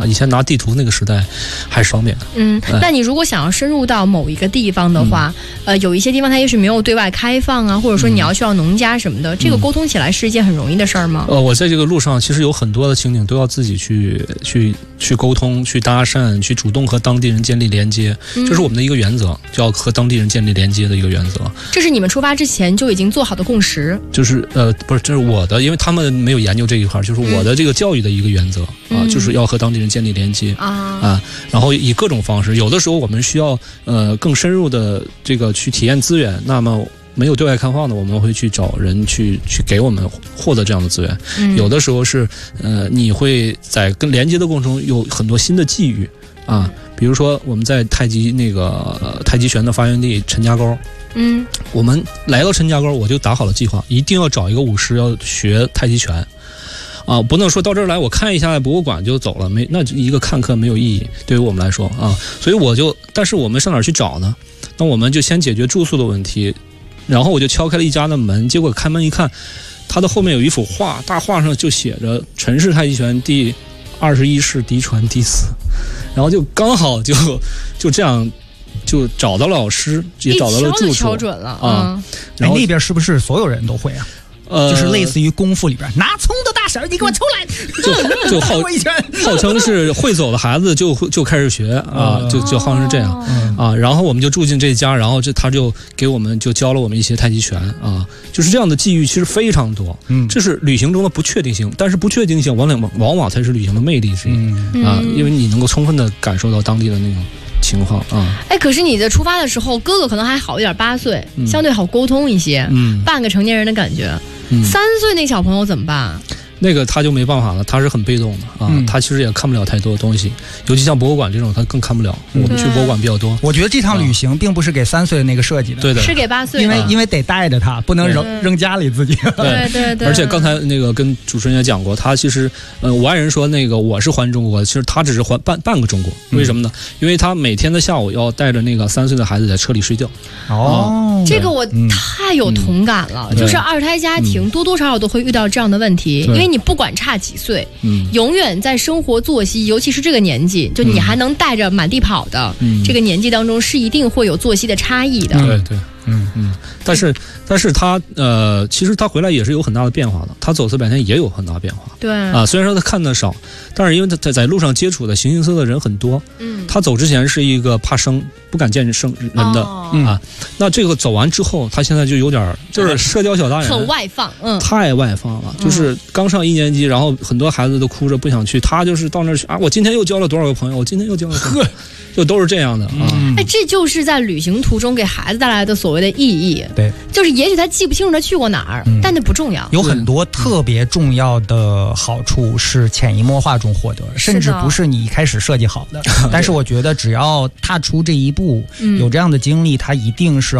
啊。以前拿地图那个时代还是方便的。 那你如果想要深入到某一个地方的话，有一些地方它也许没有对外开放啊，或者说你要去到农家什么的，这个沟通起来是一件很容易的事儿吗？ 我在这个路上其实有很多的情景都要自己去沟通、去搭讪、去主动和当地人建立连接，这是我们的一个原则，就要和当地人建立连接的一个原则。 这是你们出发之前就已经做好的共识？ 就是不是，这是我的，因为他们没有研究这一块，就是我的这个教育的一个原则啊，就是要和当地人建立连接然后以各种方式，有的时候我们需要更深入的这个去体验资源，那么没有对外开放的，我们会去找人去给我们获得这样的资源。有的时候是你会在跟连接的过程中有很多新的际遇啊，比如说我们在太极太极拳的发源地陈家沟，我们来到陈家沟，我就打好了计划，一定要找一个武师要学太极拳。不能说到这儿来我看一下博物馆就走了，那一个看客没有意义，对于我们来说啊，所以但是我们上哪儿去找呢？那我们就先解决住宿的问题，然后我就敲开了一家的门，结果开门一看，它的后面有一幅画，大画上就写着陈氏太极拳第21世嫡传第4，然后就刚好就这样就找到了老师，也找到了住处， 敲准了然后那边是不是所有人都会啊？就是类似于功夫里边拿葱的大婶，你给我抽来， 就号称是会走的孩子就开始学啊，就好像是这样啊。然后我们就住进这家，然后他就给我们就教了我们一些太极拳啊，就是这样的际遇其实非常多。这是旅行中的不确定性，但是不确定性往往才是旅行的魅力之一啊，因为你能够充分的感受到当地的那种情况啊。 可是你在出发的时候，哥哥可能还好一点，8岁，相对好沟通一些，半个成年人的感觉。3岁那小朋友怎么办？ 那个他就没办法了，他是很被动的啊，他其实也看不了太多东西，尤其像博物馆这种他更看不了。我们去博物馆比较多。 我觉得这趟旅行并不是给3岁的那个设计的， 对的， 是给8岁的，因为得带着他，不能扔家里自己。 对。 而且刚才那个跟主持人也讲过，他其实我爱人说那个我是环中国，其实他只是环半个中国。为什么呢？因为他每天的下午要带着那个3岁的孩子在车里睡觉。 这个我太有同感了，就是二胎家庭多多少少都会遇到这样的问题，因为你不管差几岁，永远在生活作息，尤其是这个年纪，就你还能带着满地跑的这个年纪当中，是一定会有作息的差异的。 对。但是他其实他回来也是有很大的变化的，他走400天也有很大变化。 对虽然说他看得少，但是因为他在路上接触的形形色色的人很多，他走之前是一个怕生不敢见人的那这个走完之后，他现在就有点就是社交小大人， 很外放， 太外放了，就是刚上1年级，然后很多孩子都哭着不想去，他就是到那儿去我今天又交了多少个朋友，我今天又交了就都是这样的这就是在旅行途中给孩子带来的所谓的意义。 对， 就是也许他记不清楚他去过哪儿，但那不重要。 有很多特别重要的好处是潜移默化中获得，甚至不是你一开始设计好的。但是我觉得只要踏出这一步，有这样的经历，它一定是